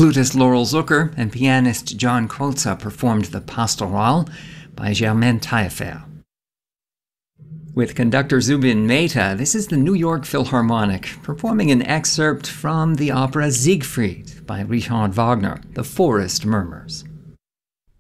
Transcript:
Flutist Laurel Zucker and pianist John Kotza performed the Pastorale by Germaine Taillefer. With conductor Zubin Mehta, this is the New York Philharmonic, performing an excerpt from the opera Siegfried by Richard Wagner, The Forest Murmurs.